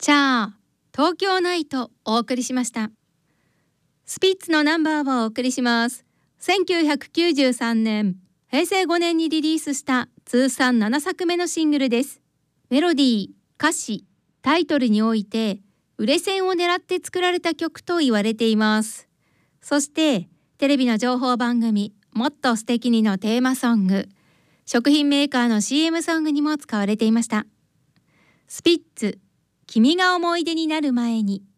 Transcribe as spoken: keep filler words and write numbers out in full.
チャー東京ナイトお送りしました。スピッツのナンバーをお送りします。せんきゅうひゃくきゅうじゅうさんねんへいせいごねんにリリースした通算ななさくめのシングルです。メロディー、歌詞、タイトルにおいて売れ線を狙って作られた曲と言われています。そしてテレビの情報番組もっと素敵にのテーマソング、食品メーカーの シーエム ソングにも使われていました。スピッツ、君が思い出になる前に。